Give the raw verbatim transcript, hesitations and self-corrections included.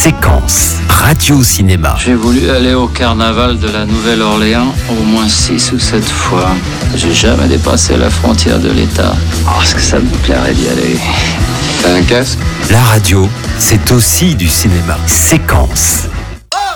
Séquence Radio-Cinéma. J'ai voulu aller au carnaval de la Nouvelle-Orléans au moins six ou sept fois. J'ai jamais dépassé la frontière de l'État. Oh, est-ce que ça me plairait d'y aller? T'as un casque? La radio, c'est aussi du cinéma. Séquence